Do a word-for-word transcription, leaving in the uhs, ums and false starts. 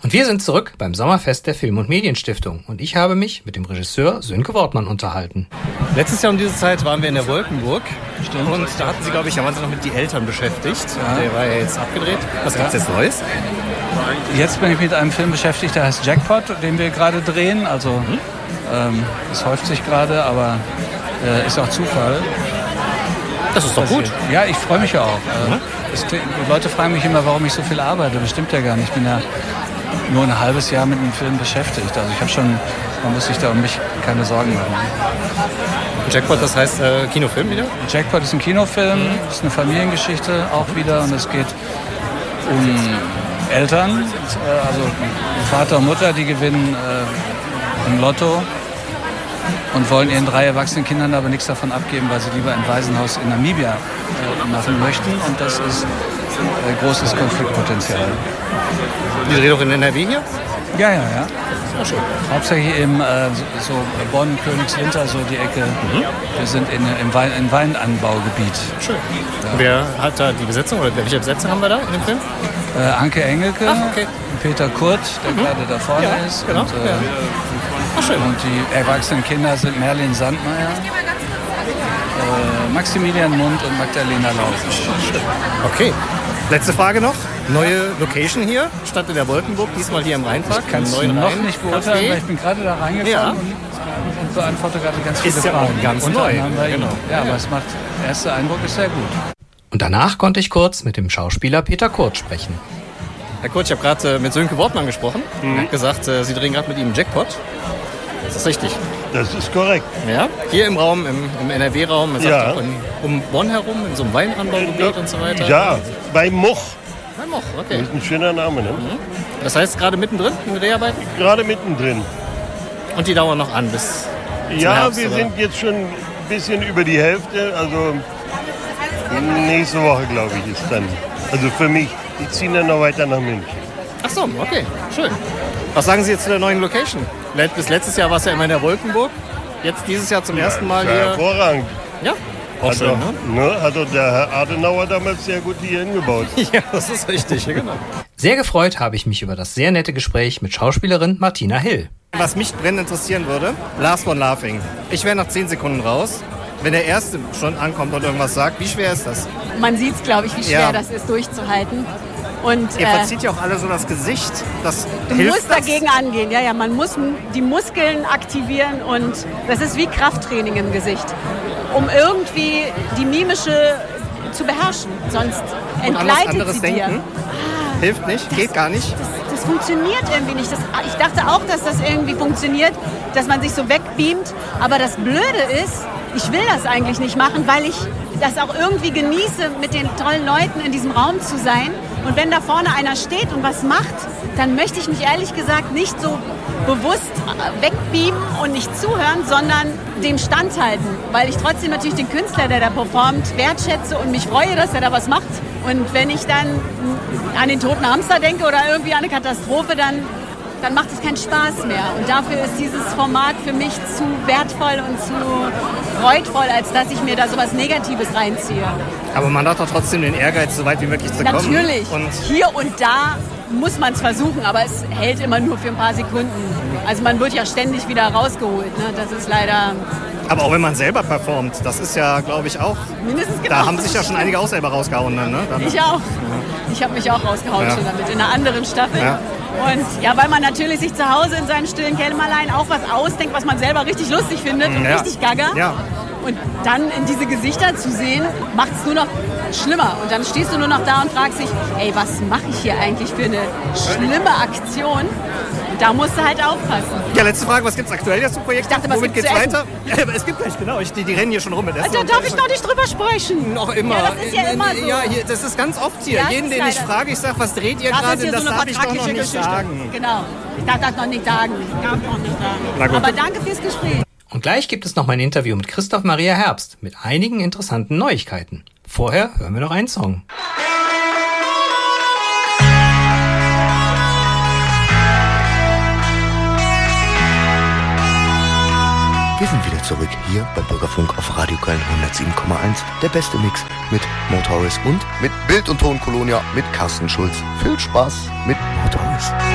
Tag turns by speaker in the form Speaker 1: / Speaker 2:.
Speaker 1: Und wir sind zurück beim Sommerfest der Film- und Medienstiftung. Und ich habe mich mit dem Regisseur Sönke Wortmann unterhalten.
Speaker 2: Letztes Jahr um diese Zeit waren wir in der Wolkenburg. Stimmt. Und da hatten Sie, glaube ich, da waren Sie noch mit die Eltern beschäftigt. Ja. Der war ja jetzt abgedreht. Was ja. gibt's jetzt Neues?
Speaker 3: Jetzt bin ich mit einem Film beschäftigt, der heißt Jackpot, den wir gerade drehen. Also mhm. ähm, es häuft sich gerade, aber äh, ist auch Zufall.
Speaker 2: Das ist doch gut.
Speaker 3: Ich, ja, ich freue mich ja auch. Mhm. Äh, es, die Leute fragen mich immer, warum ich so viel arbeite. Das stimmt ja gar nicht. Ich bin ja nur ein halbes Jahr mit einem Film beschäftigt. Also ich habe schon, man muss sich da um mich keine Sorgen machen.
Speaker 2: Jackpot, das heißt äh, Kinofilm wieder?
Speaker 3: Jackpot ist ein Kinofilm, mhm. ist eine Familiengeschichte auch wieder und es geht um Eltern, also Vater und Mutter, die gewinnen äh, im Lotto und wollen ihren drei erwachsenen Kindern aber nichts davon abgeben, weil sie lieber ein Waisenhaus in Namibia äh, machen möchten und das ist äh, großes Konfliktpotenzial.
Speaker 2: Die dreht doch in N R W hier?
Speaker 3: Ja, ja, ja. Ja, schön. Hauptsächlich im äh, so Bonn, Königswinter, so die Ecke. Mhm. Wir sind in, im, Wein, im Weinanbaugebiet.
Speaker 2: Schön. Ja. Wer hat da die Besetzung oder welche Besetzung haben wir da in dem Film?
Speaker 3: Äh, Anke Engelke,
Speaker 2: Ach, okay.
Speaker 3: Peter Kurt, der mhm. gerade da vorne
Speaker 2: ja,
Speaker 3: ist.
Speaker 2: Genau.
Speaker 3: Und, äh,
Speaker 2: ja. Ach, schön.
Speaker 3: und die erwachsenen Kinder sind Merlin Sandmeier, äh, Maximilian Mund und Magdalena Lausch.
Speaker 2: Okay. Letzte Frage noch. Neue Location hier, statt in der Wolkenburg, diesmal hier im Rheinpark.
Speaker 3: Ich kann es noch nicht beurteilen, weil ich bin gerade da reingekommen
Speaker 2: ja.
Speaker 3: und, und beantworte gerade ganz viele
Speaker 2: ist ja
Speaker 3: Fragen.
Speaker 2: Auch ganz
Speaker 3: und
Speaker 2: neu.
Speaker 3: Genau.
Speaker 2: Ja,
Speaker 3: ja, aber es macht, der erste Eindruck ist sehr gut.
Speaker 1: Und danach konnte ich kurz mit dem Schauspieler Peter Kurt sprechen.
Speaker 2: Herr Kurt, ich habe gerade mit Sönke Wortmann gesprochen. Mhm. Er hat gesagt, Sie drehen gerade mit ihm Jackpot. Das ist richtig.
Speaker 4: Das ist korrekt.
Speaker 2: Ja, hier im Raum, im, im N R W-Raum,
Speaker 4: ja.
Speaker 2: auch in, um Bonn herum, in so einem Weinanbaugebiet ja. und so weiter.
Speaker 4: Ja, bei Moch.
Speaker 2: Bei Moch, okay.
Speaker 4: Das ist ein schöner Name, ne?
Speaker 2: Mhm. Das heißt, gerade mittendrin in Dreharbeiten?
Speaker 4: Gerade mittendrin.
Speaker 2: Und die dauern noch an bis
Speaker 4: Ja,
Speaker 2: Herbst,
Speaker 4: wir
Speaker 2: oder?
Speaker 4: sind jetzt schon ein bisschen über die Hälfte. Also nächste Woche, glaube ich, ist dann. Also für mich, die ziehen dann noch weiter nach München.
Speaker 2: Ach so, okay, schön. Was sagen Sie jetzt zu der neuen Location? Bis letztes Jahr war es ja immer in der Wolkenburg. Jetzt dieses Jahr zum ja, ersten Mal
Speaker 4: ja,
Speaker 2: hier.
Speaker 4: Hervorragend.
Speaker 2: Ja, auch
Speaker 4: also,
Speaker 2: schön, ne?
Speaker 4: ne? Also der Herr Adenauer damals sehr gut hier hingebaut.
Speaker 2: Ja, das ist richtig, genau.
Speaker 1: Sehr gefreut habe ich mich über das sehr nette Gespräch mit Schauspielerin Martina Hill.
Speaker 2: Was mich brennend interessieren würde, Lars von Laughing. Ich wäre nach zehn Sekunden raus. Wenn der Erste schon ankommt und irgendwas sagt, wie schwer ist das?
Speaker 5: Man sieht es, glaube ich, wie schwer
Speaker 2: ja.
Speaker 5: das ist, durchzuhalten. Und,
Speaker 2: Ihr
Speaker 5: äh,
Speaker 2: verzieht ja auch alle so das Gesicht. Das
Speaker 5: du
Speaker 2: hilft
Speaker 5: musst
Speaker 2: das?
Speaker 5: dagegen angehen. Ja, ja, man muss die Muskeln aktivieren und das ist wie Krafttraining im Gesicht, um irgendwie die mimische zu beherrschen. Sonst entgleitet sie dir.
Speaker 2: Ah, hilft nicht, das, geht gar nicht.
Speaker 5: Das, das funktioniert irgendwie nicht. Das, ich dachte auch, dass das irgendwie funktioniert, dass man sich so wegbeamt. Aber das Blöde ist, ich will das eigentlich nicht machen, weil ich das auch irgendwie genieße, mit den tollen Leuten in diesem Raum zu sein. Und wenn da vorne einer steht und was macht, dann möchte ich mich ehrlich gesagt nicht so bewusst wegbeamen und nicht zuhören, sondern dem standhalten. Weil ich trotzdem natürlich den Künstler, der da performt, wertschätze und mich freue, dass er da was macht. Und wenn ich dann an den toten Hamster denke oder irgendwie an eine Katastrophe, dann, dann macht es keinen Spaß mehr. Und dafür ist dieses Format für mich zu wertvoll und zu freudvoll, als dass ich mir da sowas Negatives reinziehe.
Speaker 2: Aber man hat doch trotzdem den Ehrgeiz, so weit wie möglich zu kommen.
Speaker 5: Natürlich.
Speaker 2: Und
Speaker 5: hier und da muss man es versuchen, aber es hält immer nur für ein paar Sekunden. Also man wird ja ständig wieder rausgeholt. Ne? Das ist leider...
Speaker 2: Aber auch wenn man selber performt, das ist ja, glaube ich, auch...
Speaker 5: Mindestens genau.
Speaker 2: Da haben sich ja schon einige auch selber rausgehauen. Dann, ne? Damit.
Speaker 5: Ich auch. Ich habe mich auch rausgehauen ja. schon damit, in einer anderen Staffel.
Speaker 2: Ja.
Speaker 5: Und ja, weil man natürlich sich zu Hause in seinem stillen Kämmerlein auch was ausdenkt, was man selber richtig lustig findet und
Speaker 2: ja.
Speaker 5: richtig gaga.
Speaker 2: Ja.
Speaker 5: Und dann in diese Gesichter zu sehen, macht es nur noch schlimmer. Und dann stehst du nur noch da und fragst dich, ey, was mache ich hier eigentlich für eine schlimme Aktion? Und da musst du halt aufpassen.
Speaker 2: Ja, letzte Frage, was gibt es aktuell jetzt zum Projekt?
Speaker 5: Ich dachte, was
Speaker 2: Womit
Speaker 5: gibt's
Speaker 2: geht's
Speaker 5: zu
Speaker 2: weiter? Es gibt gleich, genau. Ich, die, die rennen hier schon rum mit Essen.
Speaker 5: Da darf ich noch nicht drüber sprechen.
Speaker 2: Noch immer.
Speaker 5: Ja, das ist ja immer so.
Speaker 2: Ja, hier, das ist ganz oft hier.
Speaker 5: Ja,
Speaker 2: Jeden, den ich frage, ich sage, was dreht ihr
Speaker 5: das
Speaker 2: gerade?
Speaker 5: Ist hier
Speaker 2: Das
Speaker 5: so eine
Speaker 2: darf ich doch noch nicht
Speaker 5: Geschichte.
Speaker 2: sagen.
Speaker 5: Genau. Ich darf das noch nicht sagen. Ich darf noch nicht sagen. Aber danke fürs Gespräch.
Speaker 1: Und gleich gibt es noch mein Interview mit Christoph Maria Herbst mit einigen interessanten Neuigkeiten. Vorher hören wir noch einen Song.
Speaker 6: Wir sind wieder zurück hier bei Bürgerfunk auf Radio Köln hundertsieben Komma eins. Der beste Mix mit Motoris und mit Bild- und Tonkolonia mit Carsten Schulz. Viel Spaß mit Motoris.